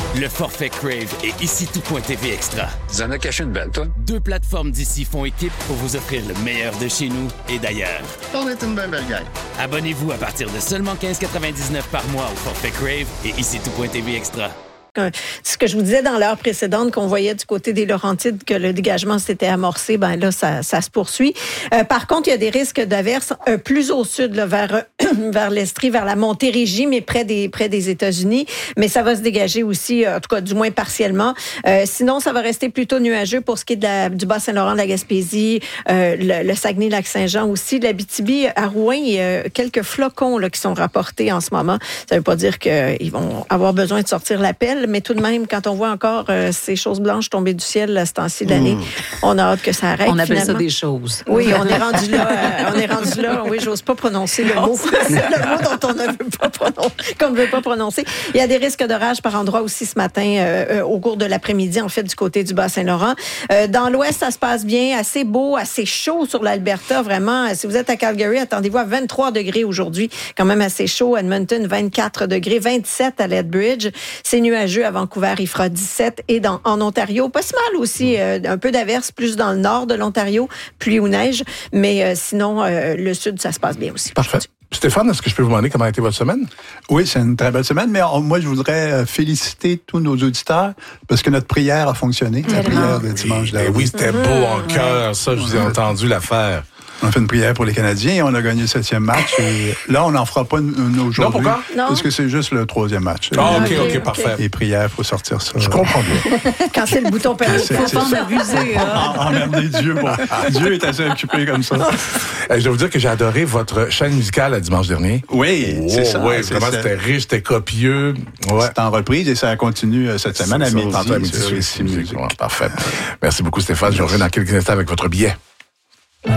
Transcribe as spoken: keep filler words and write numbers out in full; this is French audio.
Le forfait Crave et ici tout.tv Extra. Tu en as caché une belle, toi? Deux plateformes d'ici font équipe pour vous offrir le meilleur de chez nous et d'ailleurs. On est une belle belle gang. Abonnez-vous à partir de seulement quinze quatre-vingt-dix-neuf par mois au forfait Crave et ici tout.tv Extra. Ce que je vous disais dans l'heure précédente, qu'on voyait du côté des Laurentides que le dégagement s'était amorcé, ben là, ça, ça se poursuit. Euh, par contre, il y a des risques d'averses euh, plus au sud, là, vers, vers l'Estrie, vers la Montérégie, mais près des, près des États-Unis. Mais ça va se dégager aussi, en tout cas, du moins partiellement. Euh, sinon, ça va rester plutôt nuageux pour ce qui est de la, du Bas-Saint-Laurent, de la Gaspésie, euh, le, le Saguenay-Lac-Saint-Jean aussi, de l'Abitibi à Rouen. Il y a quelques flocons là, qui sont rapportés en ce moment. Ça ne veut pas dire qu'ils vont avoir besoin de sortir la pelle, mais tout de même, quand on voit encore euh, ces choses blanches tomber du ciel à ce temps-ci de l'année, mmh. on a hâte que ça arrête. On appelle finalement. ça des choses. Oui, on est rendu là. Euh, on est rendu là. Oui, j'ose pas prononcer le mot. C'est le mot dont on ne veut pas prononcer, qu'on ne veut pas prononcer. Il y a des risques d'orage par endroits aussi ce matin, euh, au cours de l'après-midi, en fait, du côté du Bas-Saint-Laurent. Euh, dans l'ouest, ça se passe bien, assez beau, assez chaud sur l'Alberta, vraiment. Si vous êtes à Calgary, attendez-vous à vingt-trois degrés aujourd'hui, quand même assez chaud. Edmonton, vingt-quatre degrés, vingt-sept à Lethbridge. C'est nuageux à Vancouver, il fera dix-sept. Et dans, en Ontario, pas si mal aussi, euh, un peu d'averse, plus dans le nord de l'Ontario, pluie ou neige. Mais euh, sinon, euh, le sud, ça se passe bien aussi. Parfait. Stéphane, est-ce que je peux vous demander comment a été votre semaine? Oui, c'est une très belle semaine, mais on, moi, je voudrais féliciter tous nos auditeurs parce que notre prière a fonctionné, la prière de dimanche dernier. Oui, c'était beau en cœur, ça, je vous ai entendu la faire. On a fait une prière pour les Canadiens et on a gagné le septième match. Et là, on n'en fera pas une, une aujourd'hui. Non, pourquoi? Non. Parce que c'est juste le troisième match. Ah, OK, OK, OK, parfait. Et prière, il faut sortir ça. Je comprends bien. Quand c'est le bouton perdu, il ne faut pas en abuser. Hein? Emmerder Dieu. Bon, Dieu est assez occupé comme ça. Je dois vous dire que j'ai adoré votre chaîne musicale le dimanche dernier. Oui, oh, c'est ça. Oui, c'est vraiment, ça. c'était riche, c'était copieux. Ouais. C'est en reprise et ça continue cette semaine à midi. Parfait. Merci beaucoup, Stéphane. Je reviens dans quelques instants avec votre billet.